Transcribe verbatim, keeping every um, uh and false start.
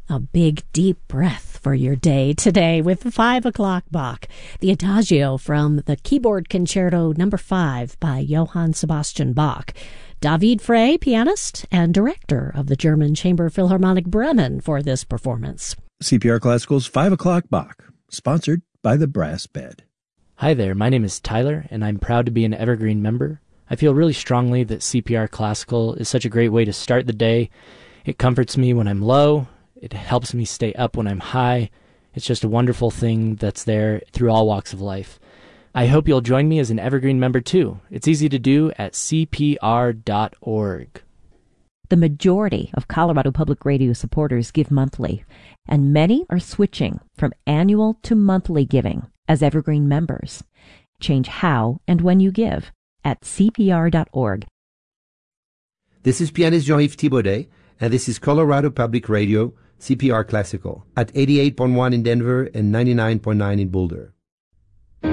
A big, deep breath for your day today with the five o'clock Bach, the Adagio from the Keyboard Concerto Number Five by Johann Sebastian Bach. David Frey, pianist and director of the German Chamber Philharmonic Bremen, for this performance. C P R Classical's five o'clock Bach, sponsored by the Brass Bed. Hi there, my name is Tyler, and I'm proud to be an Evergreen member. I feel really strongly that C P R Classical is such a great way to start the day. It comforts me when I'm low. It helps me stay up when I'm high. It's just a wonderful thing that's there through all walks of life. I hope you'll join me as an Evergreen member too. It's easy to do at c p r dot org. The majority of Colorado Public Radio supporters give monthly, and many are switching from annual to monthly giving as Evergreen members. Change how and when you give at c p r dot org. This is pianist Jean-Yves Thibaudet, and this is Colorado Public Radio, C P R Classical, at eighty-eight point one in Denver and ninety-nine point nine in Boulder.